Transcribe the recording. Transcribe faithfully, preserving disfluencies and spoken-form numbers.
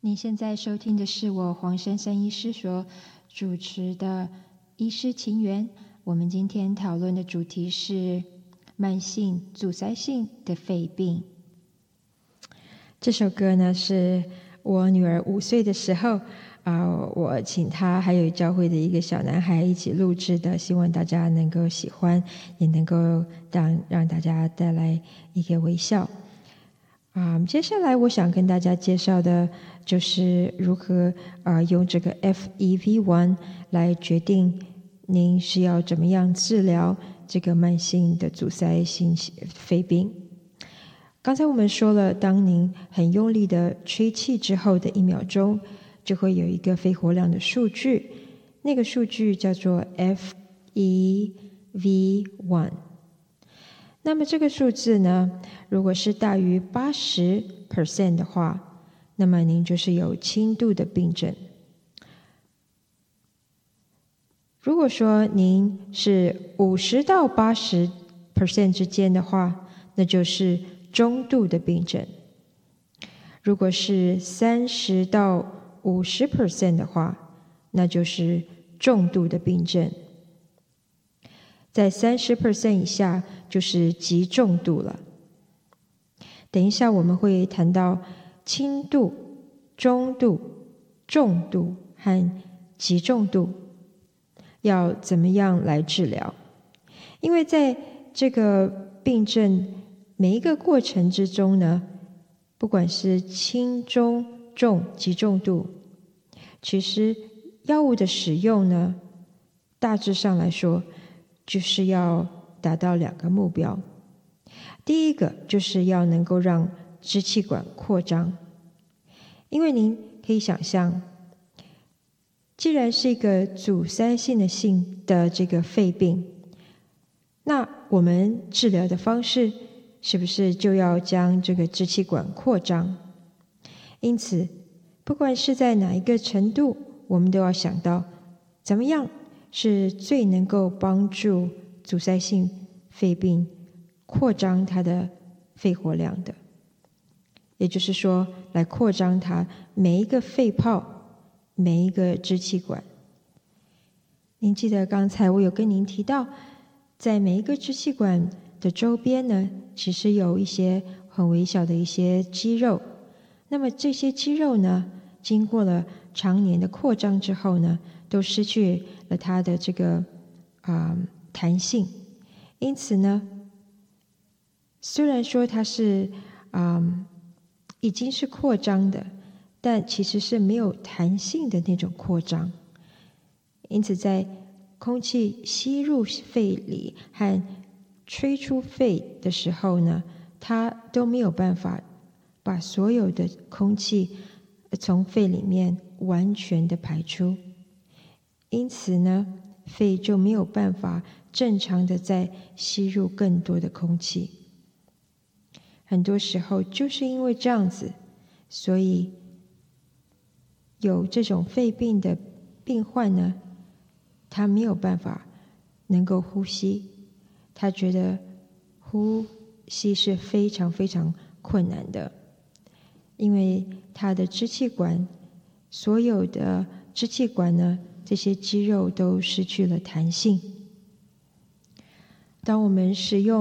你现在收听的是我黄珊珊医师所主持的医师情缘。我们今天讨论的主题是慢性阻塞性的肺病。这首歌呢是我女儿五岁的时候啊、呃，我请她还有教会的一个小男孩一起录制的，希望大家能够喜欢，也能够让让大家带来一个微笑。啊、接下来我想跟大家介绍的就是如何啊、呃、用这个 F E V 一 来决定您是要怎么样治疗这个慢性的阻塞性肺病。刚才我们说了，当您很用力的吹气之后的一秒钟，就会有一个肺活量的数据，那个数据叫做 F E V 一。那么这个数字呢，如果是大于 百分之八十 的话，那么您就是有轻度的病症。如果说您是五十到八十 percent 之间的话，那就是中度的病症。如果是三十到五十 percent 的话，那就是重度的病症。在 百分之三十 以下就是极重度了。等一下我们会谈到轻度、中度、重度和极重度要怎么样来治疗。因为在这个病症每一个过程之中呢，不管是轻、中、重、极重度，其实药物的使用呢，大致上来说就是要达到两个目标。第一个就是要能够让支气管扩张，因为您可以想象，既然是一个阻塞性的性的这个肺病，那我们治疗的方式是不是就要将这个支气管扩张？因此，不管是在哪一个程度，我们都要想到怎么样是最能够帮助阻塞性肺病扩张它的肺活量的，也就是说，来扩张它每一个肺泡、每一个支气管。您记得刚才我有跟您提到，在每一个支气管的周边呢，其实有一些很微小的一些肌肉。那么这些肌肉呢，经过了常年的扩张之后呢，都失去了它的这个啊、呃、弹性。因此呢，虽然说它是啊、呃、已经是扩张的，但其实是没有弹性的那种扩张。因此在空气吸入肺里和吹出肺的时候呢，它都没有办法把所有的空气从肺里面完全的排出。因此呢，肺就没有办法正常的再吸入更多的空气。很多时候就是因为这样子，所以有这种肺病的病患呢，他没有办法能够呼吸，他觉得呼吸是非常非常困难的，因为他的支气管，所有的支气管呢，这些肌肉都失去了弹性。当我们使用